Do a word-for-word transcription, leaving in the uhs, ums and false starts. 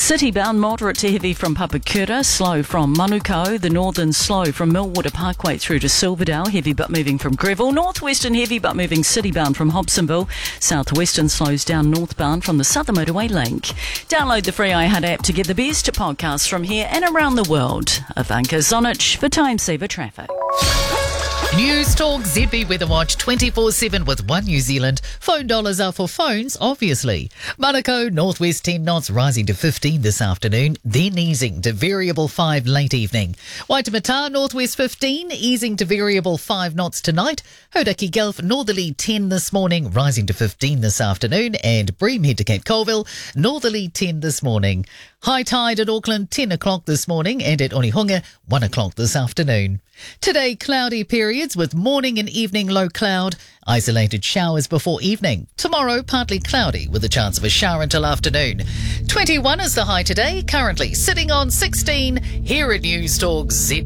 City-bound moderate to heavy from Papakura, slow from Manukau, the northern slow from Millwater Parkway through to Silverdale, heavy but moving from Greville, northwestern heavy but moving city-bound from Hobsonville, southwestern slows down northbound from the Southern Motorway link. Download the free iHeart app to get the best podcasts from here and around the world. Ivanka Zonic for Time Saver Traffic. News Talk Z B Weather Watch twenty-four seven with One New Zealand. Phone dollars are for phones, obviously. Manukau, northwest ten knots, rising to fifteen this afternoon, then easing to variable five late evening. Waitemata, northwest fifteen, easing to variable five knots tonight. Hodaki Gulf, northerly ten this morning, rising to fifteen this afternoon. And Bream head to Cape Colville, northerly ten this morning. High tide at Auckland, ten o'clock this morning, and at Onehunga, one o'clock this afternoon. Today, cloudy periods with morning and evening low cloud, isolated showers before evening. Tomorrow, partly cloudy with a chance of a shower until afternoon. twenty-one is the high today, currently sitting on sixteen here at News Talk Z.